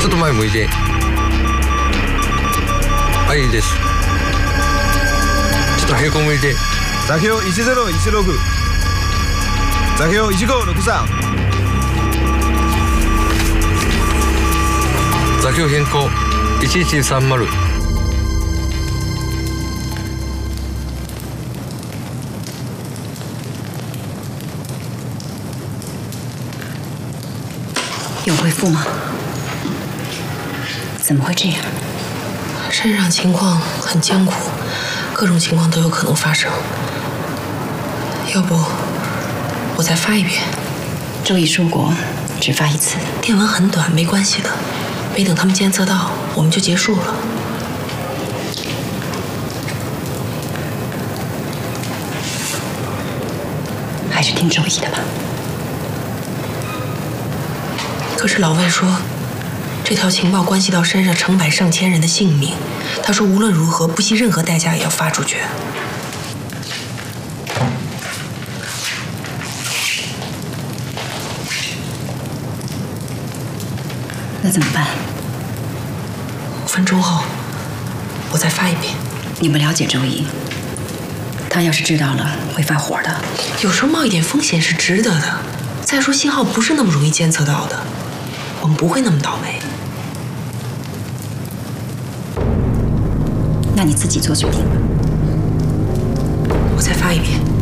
ちょっと前向いて。はい、いいです。ちょっと平行向いて。 座標1016。座標1563。 座標変更1130。 有回复吗？怎么会这样？ 身上情况很艰苦，各种情况都有可能发生。要不我再发一遍？ 周乙说过，只发一次。 电文很短，没关系的。没等他们监测到，我们就结束了。 还是听周乙的吧。 可是老魏说，这条情报关系到山上成百上千人的性命。他说无论如何，不惜任何代价也要发出去。 那怎么办 ？5分钟后，我再发一遍。 你不了解周乙，他要是知道了会发火的。 有时候冒一点风险是值得的。再说信号不是那么容易监测到的，我们不会那么倒霉。 那你自己做决定吧。 我再发一遍。